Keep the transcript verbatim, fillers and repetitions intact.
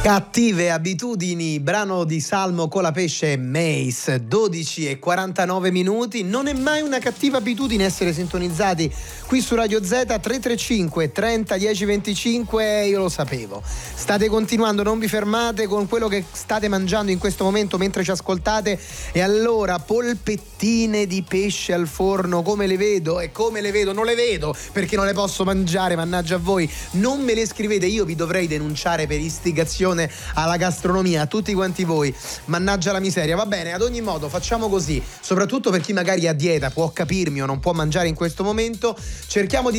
Cattive abitudini, brano di Salmo Colapesce e Mace, dodici e quarantanove minuti. Non è mai una cattiva abitudine essere sintonizzati qui su Radio Z. Tre tre cinque trenta dieci venticinque, io lo sapevo. State continuando, non vi fermate con quello che state mangiando in questo momento mentre ci ascoltate. E allora, polpettine di pesce al forno, come le vedo? E come le vedo? Non le vedo perché non le posso mangiare, mannaggia a voi. Non me le scrivete, io vi dovrei denunciare per istigazione alla gastronomia, a tutti quanti voi, mannaggia la miseria. Va bene, ad ogni modo facciamo così, soprattutto per chi magari è a dieta, può capirmi o non può mangiare in questo momento, cerchiamo di